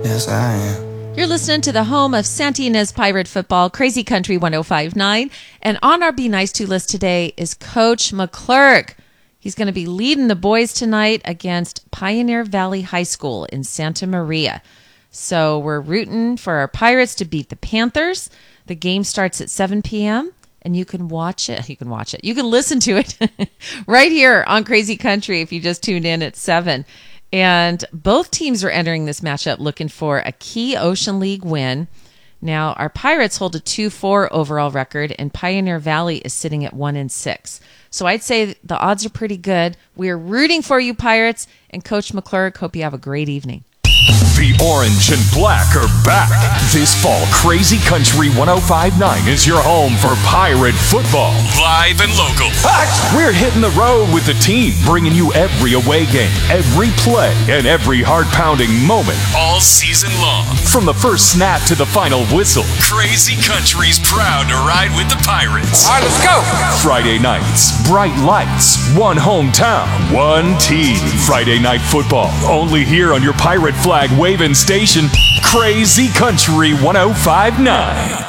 Yes, I am. You're listening to the home of Santa Ynez Pirate Football, Crazy Country 105.9. And on our Be Nice To list today is Coach McClurg. He's going to be leading the boys tonight against Pioneer Valley High School in Santa Maria. So we're rooting for our Pirates to beat the Panthers. The game starts at 7 p.m. and you can watch it. You can listen to it right here on Crazy Country if you just tuned in at 7. And both teams are entering this matchup looking for a key Ocean League win. Now, our Pirates hold a 2-4 overall record, and Pioneer Valley is sitting at 1-6. So I'd say the odds are pretty good. We're rooting for you, Pirates, and Coach McClurg, hope you have a great evening. The orange and black are back. This fall, Crazy Country 105.9 is your home for Pirate football. Live and local. We're hitting the road with the team, bringing you every away game, every play, and every heart-pounding moment all season long. From the first snap to the final whistle, Crazy Country's proud to ride with the Pirates. All right, let's go. Friday nights, bright lights, one hometown, one team. Friday night football, only here on your Pirate flag waving station, Crazy Country 105.9.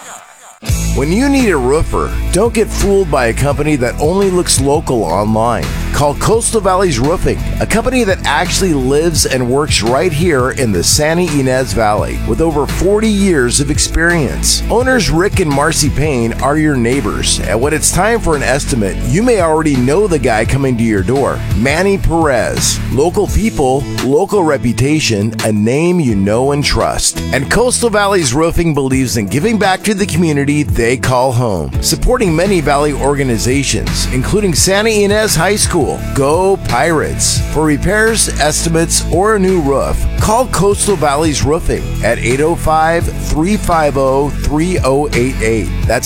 When you need a roofer, don't get fooled by a company that only looks local online. Call Coastal Valleys Roofing, a company that actually lives and works right here in the Santa Ynez Valley with over 40 years of experience. Owners Rick and Marcy Payne are your neighbors, and when it's time for an estimate, you may already know the guy coming to your door. Manny Perez. Local people, local reputation, a name you know and trust. And Coastal Valleys Roofing believes in giving back to the community they call home, supporting many Valley organizations, including Santa Ynez High School. Go Pirates! For repairs, estimates, or a new roof, call Coastal Valleys Roofing at 805-350-3088. That's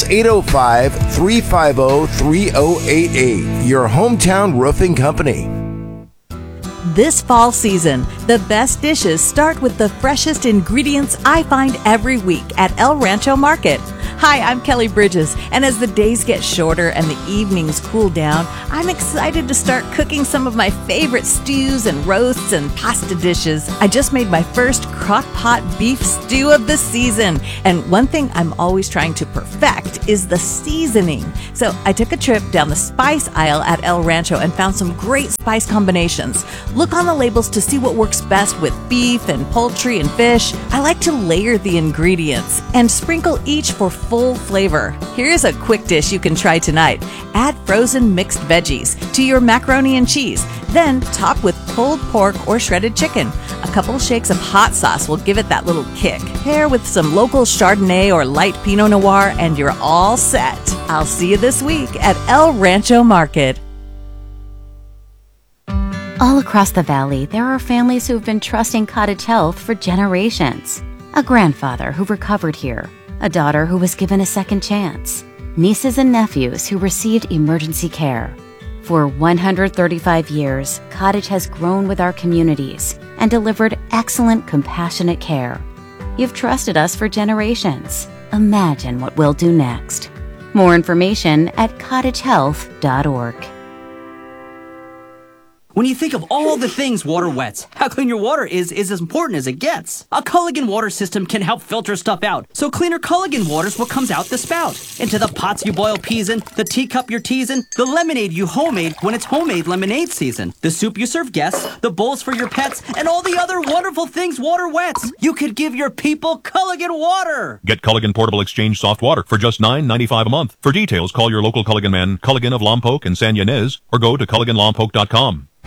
805-350-3088. Your hometown roofing company. This fall season, the best dishes start with the freshest ingredients I find every week at El Rancho Market. Hi, I'm Kelly Bridges, and as the days get shorter and the evenings cool down, I'm excited to start cooking some of my favorite stews and roasts and pasta dishes. I just made my first crock-pot beef stew of the season, and one thing I'm always trying to perfect is the seasoning. So I took a trip down the spice aisle at El Rancho and found some great spice combinations. Look on the labels to see what works best with beef and poultry and fish. I like to layer the ingredients and sprinkle each for full flavor. Here's a quick dish you can try tonight. Add frozen mixed veggies to your macaroni and cheese. Then top with pulled pork or shredded chicken. A couple shakes of hot sauce will give it that little kick. Pair with some local Chardonnay or light Pinot Noir and you're all set. I'll see you this week at El Rancho Market. All across the valley, there are families who have been trusting Cottage Health for generations. A grandfather who recovered here, a daughter who was given a second chance, nieces and nephews who received emergency care. For 135 years, Cottage has grown with our communities and delivered excellent, compassionate care. You've trusted us for generations. Imagine what we'll do next. More information at cottagehealth.org. When you think of all the things water wets, how clean your water is as important as it gets. A Culligan water system can help filter stuff out, so cleaner Culligan water's what comes out the spout. Into the pots you boil peas in, the teacup you're teasing, the lemonade you homemade when it's homemade lemonade season, the soup you serve guests, the bowls for your pets, and all the other wonderful things water wets. You could give your people Culligan water. Get Culligan Portable Exchange Soft Water for just $9.95 a month. For details, call your local Culligan man, Culligan of Lompoc and San Ynez, or go to CulliganLompoc.com.